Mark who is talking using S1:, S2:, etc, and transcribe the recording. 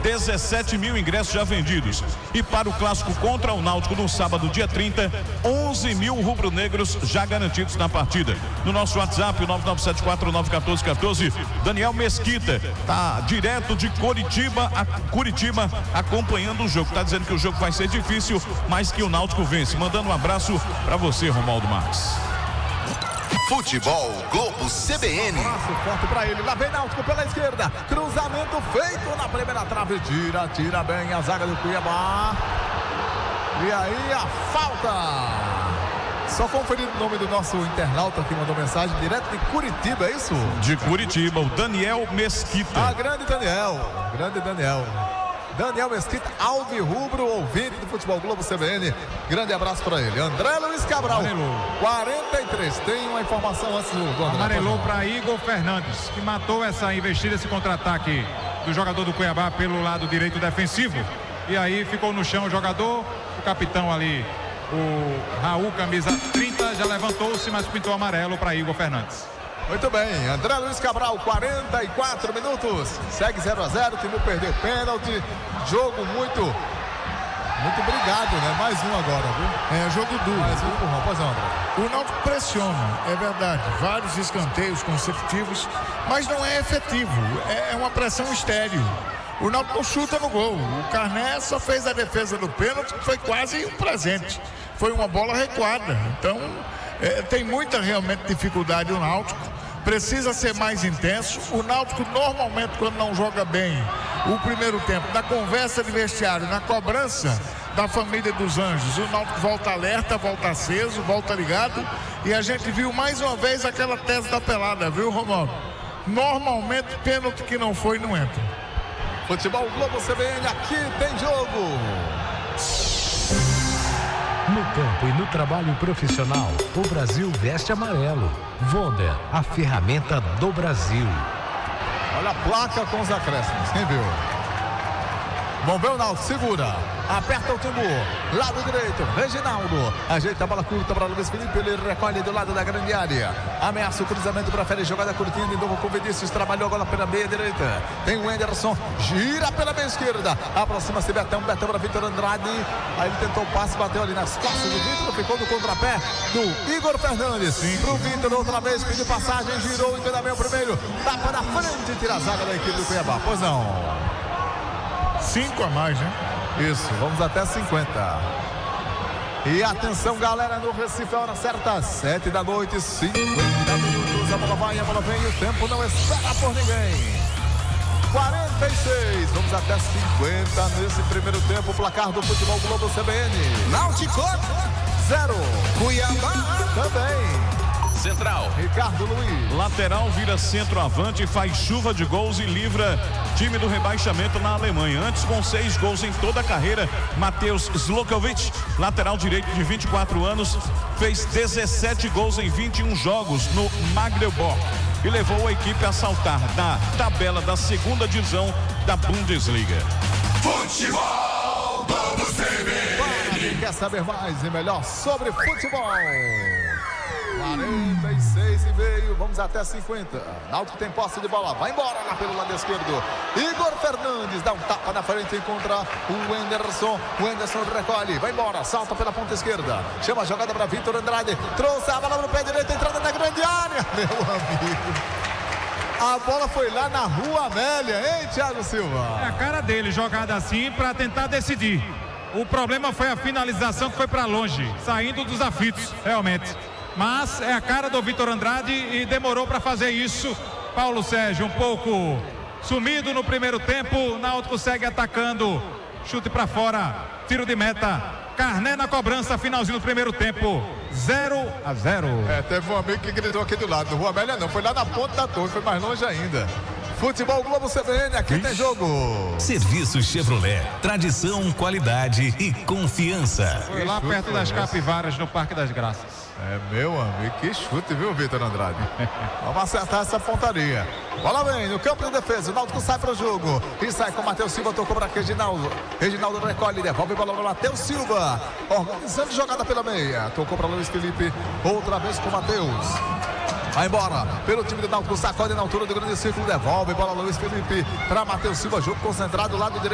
S1: 17 mil ingressos já vendidos. E para o clássico contra o Náutico no sábado, dia 30, 11 mil rubro-negros já garantidos na partida. No nosso WhatsApp, o 9974-914-14, Daniel Mesquita tá direto de Curitiba acompanhando o jogo. Tá dizendo que o jogo vai ser difícil, mas que o Náutico vence. Mandando um abraço para você, Romualdo Marques.
S2: Futebol Globo CBN.
S3: Abraço forte pra ele. Lá vem Náutico pela esquerda. Cruzamento feito na primeira trave. Tira bem a zaga do Cuiabá. E aí a falta. Só conferindo o nome do nosso internauta que mandou mensagem direto de Curitiba, é isso?
S1: De Curitiba, o Daniel Mesquita.
S3: Grande Daniel. Daniel Mesquita, alvirrubro, ouvinte do Futebol Globo CBN. Grande abraço para ele. André Luiz Cabral, amarelou. 43. Tem uma informação antes do André.
S4: Amarelou para Igor Fernandes, que matou essa investida, esse contra-ataque do jogador do Cuiabá pelo lado direito defensivo. E aí ficou no chão o jogador, o capitão ali, o Raul, camisa 30, já levantou-se, mas pintou amarelo para Igor Fernandes.
S3: Muito bem, André Luiz Cabral, 44 minutos, segue 0-0, o time perdeu pênalti, jogo muito brigado, né? Mais um agora, viu?
S5: É, jogo duro.
S3: Mais um empurrão, pois não, André.
S5: O Náutico pressiona, é verdade, vários escanteios consecutivos, mas não é efetivo, é uma pressão estéril. O Náutico chuta no gol, o Carné só fez a defesa do pênalti, que foi quase um presente, foi uma bola recuada, então tem muita realmente dificuldade o Náutico. Precisa ser mais intenso. O Náutico normalmente, quando não joga bem o primeiro tempo, na conversa de vestiário, na cobrança da família dos Anjos, o Náutico volta alerta, volta aceso, volta ligado, e a gente viu mais uma vez aquela tese da pelada, viu, Romualdo? Normalmente pênalti que não foi não entra.
S3: Futebol Globo CBN, aqui tem jogo.
S6: No campo e no trabalho profissional, o Brasil veste amarelo. Wonder, a ferramenta do Brasil.
S3: Olha a placa com os acréscimos, quem viu? Vamos ver o Náutico, segura, aperta o timbu, lado direito, Reginaldo, ajeita a bola curta para Luiz Felipe, ele recolhe do lado da grande área, ameaça o cruzamento, prefere jogada curtinha, de novo com o Vinícius, trabalhou agora pela meia direita, tem o Anderson, gira pela meia esquerda, aproxima-se Betão para Vitor Andrade, aí ele tentou o passe, bateu ali nas costas do Vitor, ficou no contrapé do Igor Fernandes, pro Vitor outra vez, pediu passagem, girou, engana bem o primeiro, tapa na frente, tira a zaga da equipe do Cuiabá, pois não.
S5: 5 a mais, né?
S3: Isso, vamos até 50. E atenção, galera, no Recife, a hora certa, 7 da noite, 50 minutos. A bola vai, a bola vem, o tempo não espera por ninguém. 46, vamos até 50 nesse primeiro tempo. O placar do Futebol Globo CBN.
S2: Náutico
S3: 0.
S2: Cuiabá
S3: Também.
S1: Central,
S3: Ricardo Luiz.
S1: Lateral vira centroavante, faz chuva de gols e livra time do rebaixamento na Alemanha. Antes, com 6 gols em toda a carreira, Matheus Zlokovic, lateral direito de 24 anos, fez 17 gols em 21 jogos no Magdeburg e levou a equipe a saltar na tabela da segunda divisão da Bundesliga.
S2: Futebol Globo CBN.
S3: Quem quer saber mais e melhor sobre futebol? 46 e meio, vamos até 50. Náutico tem posse de bola, vai embora lá pelo lado esquerdo. Igor Fernandes dá um tapa na frente, encontra o Anderson. O Anderson recolhe, vai embora, salta pela ponta esquerda. Chama a jogada para Vitor Andrade. Trouxe a bola no pé direito, entrada na grande área. Meu amigo, a bola foi lá na Rua Amélia, hein, Thiago Silva?
S4: É a cara dele, jogada assim para tentar decidir. O problema foi a finalização que foi para longe, saindo dos aflitos, realmente. Mas é a cara do Vitor Andrade e demorou para fazer isso. Paulo Sérgio um pouco sumido no primeiro tempo. Náutico segue atacando. Chute para fora. Tiro de meta. Carné na cobrança. Finalzinho do primeiro tempo. 0-0.
S3: Teve um amigo que gritou aqui do lado. Rua Amélia não, foi lá na ponta da torre. Foi mais longe ainda. Futebol Globo CBN, aqui tem jogo.
S7: Serviço Chevrolet, tradição, qualidade e confiança.
S4: Foi lá perto das Capivaras, no Parque das Graças.
S3: É, meu amigo, que chute, viu, Vitor Andrade? Vamos acertar essa pontaria. Bola bem, no campo de defesa, o Náutico sai para o jogo. E sai com o Matheus Silva, tocou para Reginaldo. Reginaldo recolhe, devolve a bola para o Matheus Silva. Organizando jogada pela meia. Tocou para Luiz Felipe, outra vez com o Matheus. Vai embora, pelo time do Náutico, sacode na altura do grande círculo, devolve, bola Luiz Felipe para Matheus Silva, jogo concentrado, lado direito.